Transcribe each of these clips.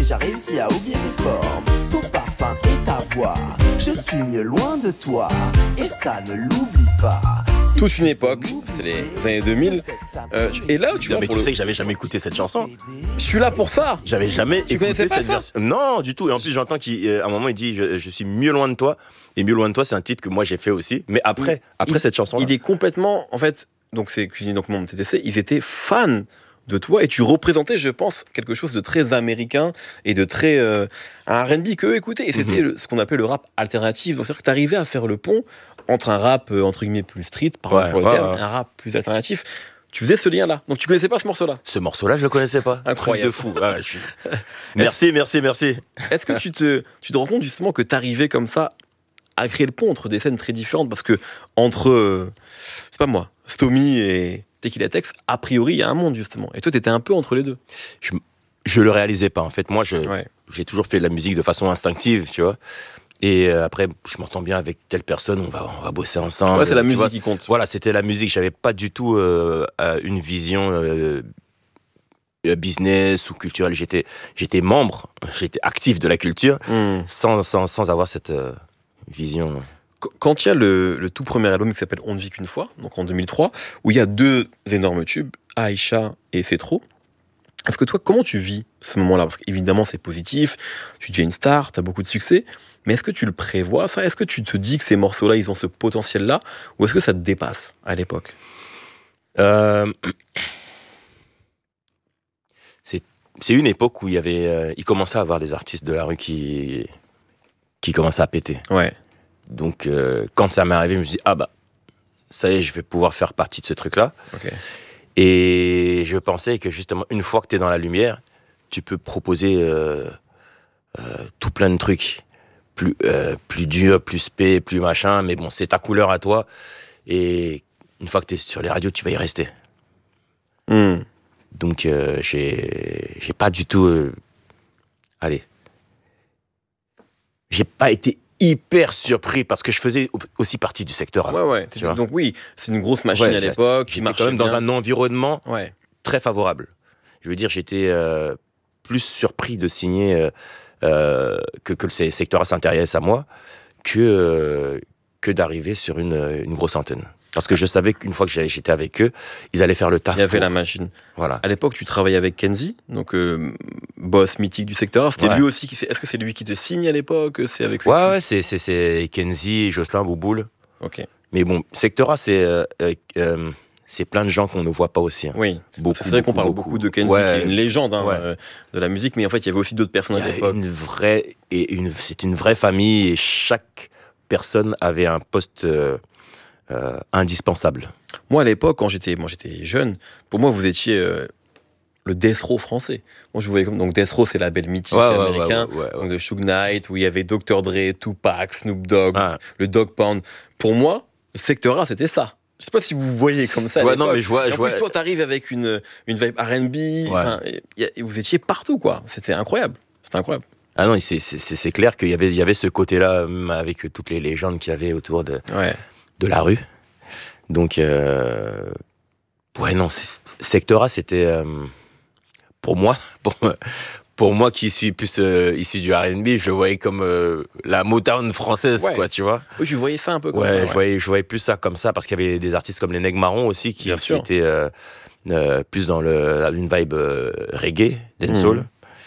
déjà réussi à oublier tes formes, ton parfum et ta voix. Je suis mieux loin de toi, et ça ne l'oublie pas. Si Toute une époque, c'est les années 2000. Et là, tu vois, mais tu sais que j'avais jamais écouté cette chanson. je suis là pour ça. J'avais jamais Tu connaissais écouté pas cette ça version. Non, du tout. Et en plus, j'entends qu'à un moment, il dit je suis mieux loin de toi. Et mieux loin de toi, c'est un titre que moi j'ai fait aussi. Mais après cette chanson. Il est complètement, en fait, donc c'est Cuisine donc Monde TTC, ils étaient fans de toi et tu représentais, je pense, quelque chose de très américain et de très un R&B qu'eux écoutaient. Et c'était ce qu'on appelait le rap alternatif. Donc c'est-à-dire que tu arrivais à faire le pont entre un rap entre guillemets plus street, par exemple pour le terme, et un rap plus alternatif. Tu faisais ce lien-là. Donc tu connaissais pas ce morceau-là. Ce morceau-là, je le connaissais pas. Incroyable. Truc de fou. Voilà, Merci. Est-ce que tu te rends compte justement que tu arrivais comme ça à créer le pont entre des scènes très différentes, parce que entre, je sais pas moi, Stomy et Tequila Tex, a priori, il y a un monde justement. Et toi, t'étais un peu entre les deux. Je le réalisais pas. En fait, moi, j'ai toujours fait de la musique de façon instinctive, tu vois. Et après, je m'entends bien avec telle personne, on va bosser ensemble. Ouais, c'est la musique qui compte. Voilà, c'était la musique. J'avais pas du tout une vision business ou culturelle. J'étais membre, j'étais actif de la culture, sans avoir cette vision. Quand il y a le tout premier album qui s'appelle On ne vit qu'une fois, donc en 2003, où il y a deux énormes tubes, Aïcha et C'est trop, est-ce que toi, comment tu vis ce moment-là? Parce qu'évidemment, c'est positif, tu deviens une star, tu as beaucoup de succès, mais est-ce que tu le prévois, ça? Est-ce que tu te dis que ces morceaux-là, ils ont ce potentiel-là, ou est-ce que ça te dépasse à l'époque? C'est une époque où il commençait à avoir des artistes de la rue qui commençaient à péter. Ouais. Donc, quand ça m'est arrivé, je me suis dit, ah bah, ça y est, je vais pouvoir faire partie de ce truc-là. Okay. Et je pensais que justement, une fois que tu es dans la lumière, tu peux proposer tout plein de trucs. Plus dur, plus spé, plus machin, mais bon, c'est ta couleur à toi. Et une fois que tu es sur les radios, tu vas y rester. Donc, j'ai pas du tout... J'ai pas été hyper surpris parce que je faisais aussi partie du secteur. Ouais. Donc oui, c'est une grosse machine à l'époque. J'étais quand même dans un environnement très favorable. Je veux dire, j'étais plus surpris de signer que le secteur s'intéresse à moi que d'arriver sur une grosse antenne. Parce que je savais qu'une fois que j'étais avec eux, ils allaient faire le taf. Il y avait la machine. Voilà. À l'époque, tu travaillais avec Kenzie, donc boss mythique du secteur. C'était lui aussi est-ce que c'est lui qui te signe à l'époque? C'est avec lui. Ouais, c'est Kenzie, Jocelyn, Bouboule. Ok. Mais bon, Sectora, c'est plein de gens qu'on ne voit pas aussi. Hein. Oui. C'est vrai qu'on parle beaucoup de Kenzie, qui est une légende de la musique, mais en fait, il y avait aussi d'autres personnes à l'époque. C'est une vraie famille et chaque personne avait un poste indispensable. Moi, à l'époque, quand j'étais jeune, pour moi, vous étiez le Death Row français. Moi, je vous voyais comme... Donc, Death Row, c'est le label mythique américain, donc de Suge Knight, où il y avait Dr. Dre, Tupac, Snoop Dogg, le Dog Pound. Pour moi, Sector A, c'était ça. Je sais pas si vous voyez comme ça. Non, mais je vois. En plus, toi, t'arrives avec une vibe R&B. Vous étiez partout, quoi. C'était incroyable. Ah non, c'est clair qu'il y avait ce côté-là, avec toutes les légendes qu'il y avait autour de la rue. Donc, Sector A, c'était pour moi qui suis plus issu du R&B, je le voyais comme la Motown française, quoi, tu vois. Oui, je voyais ça un peu comme ça. Je voyais plus ça comme ça, parce qu'il y avait des artistes comme les Nègres Marrons aussi, qui étaient plus dans une vibe reggae, dancehall.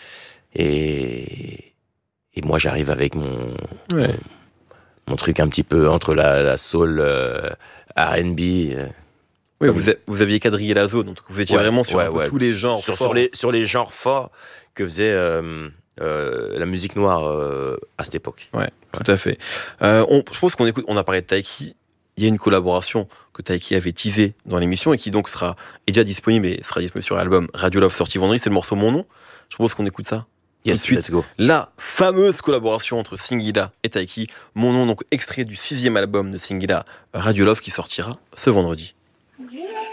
Et moi, j'arrive avec mon truc un petit peu entre la soul, R&B. Oui, vous aviez quadrillé la zone, donc vous étiez vraiment sur tous les genres forts. Sur les genres forts que faisait la musique noire à cette époque. Ouais, tout à fait. Je pense on a parlé de Taiki. Il y a une collaboration que Taiki avait teasée dans l'émission et qui donc est déjà disponible et sera disponible sur l'album Radio Love sorti vendredi. C'est le morceau Mon Nom. Je propose qu'on écoute ça. Yes, let's go. La fameuse collaboration entre Singila et Taiki. Mon Nom, donc extrait du 6e album de Singila, Radio Love, qui sortira ce vendredi. Yeah.